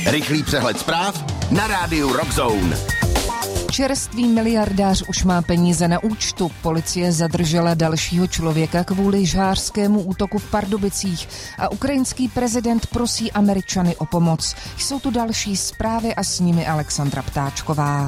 Rychlý přehled zpráv na rádiu Rockzone. Čerstvý miliardář už má peníze na účtu. Policie zadržela dalšího člověka kvůli žhářskému útoku v Pardubicích a ukrajinský prezident prosí Američany o pomoc. Jsou tu další zprávy a s nimi Alexandra Ptáčková.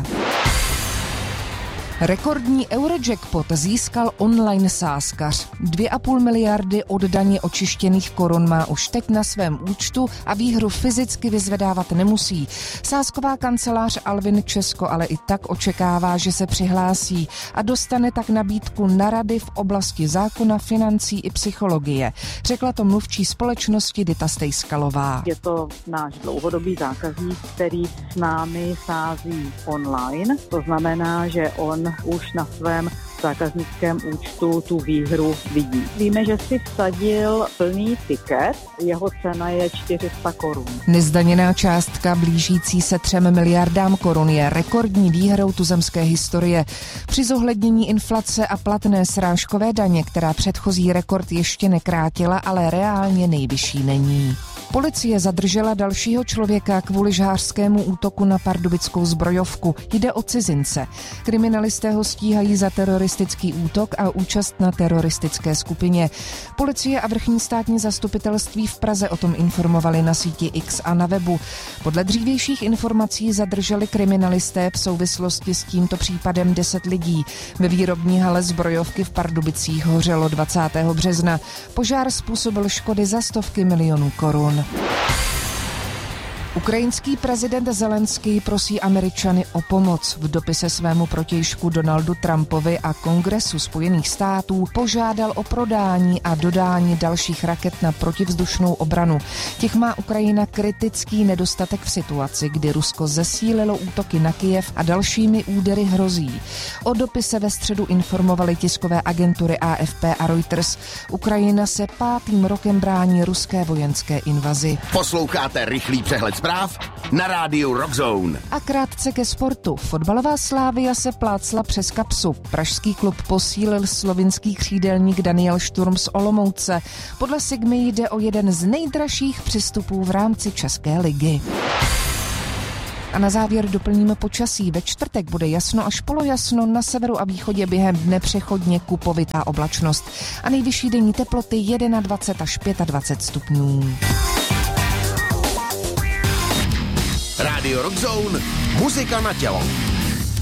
Rekordní Eurojackpot získal online sázkař. 2,5 miliardy od daně očištěných korun má už teď na svém účtu a výhru fyzicky vyzvedávat nemusí. Sázková kancelář Alvin Česko ale i tak očekává, že se přihlásí a dostane tak nabídku na rady v oblasti zákona, financí i psychologie. Řekla to mluvčí společnosti Dita Stejskalová. Je to náš dlouhodobý zákazník, který s námi sází online. To znamená, že on už na svém zákaznickém účtu tu výhru vidí. Víme, že si vsadil plný tiket, jeho cena je 400 korun. Nezdaněná částka blížící se 3 miliardám korun je rekordní výhrou tuzemské historie. Při zohlednění inflace a platné srážkové daně, která předchozí rekord ještě nekrátila, ale reálně nejvyšší není. Policie zadržela dalšího člověka kvůli žhářskému útoku na pardubickou zbrojovku. Jde o cizince. Kriminalisté ho stíhají za teroristický útok a účast na teroristické skupině. Policie a vrchní státní zastupitelství v Praze o tom informovali na síti X a na webu. Podle dřívějších informací zadrželi kriminalisté v souvislosti s tímto případem 10 lidí. Ve výrobní hale zbrojovky v Pardubicích hořelo 20. března. Požár způsobil škody za stovky milionů korun. Ukrajinský prezident Zelenský prosí Američany o pomoc. V dopise svému protějšku Donaldu Trumpovi a Kongresu Spojených států požádal o prodání a dodání dalších raket na protivzdušnou obranu. Těch má Ukrajina kritický nedostatek v situaci, kdy Rusko zesílilo útoky na Kyjev a dalšími údery hrozí. O dopise ve středu informovaly tiskové agentury AFP a Reuters. Ukrajina se 5. rokem brání ruské vojenské invazi. Posloucháte rychlý přehled zpráv na rádiu Rockzone. A krátce ke sportu. Fotbalová Slavia se plácla přes kapsu. Pražský klub posílil slovinský křídelník Daniel Šturm z Olomouce. Podle Sigmy jde o jeden z nejdražších přestupů v rámci České ligy. A na závěr doplníme počasí. Ve čtvrtek bude jasno až polojasno, na severu a východě během dne přechodně kupovitá oblačnost. A nejvyšší denní teploty 21 až 25 stupňů. Rádio Rockzone, muzika na tělo.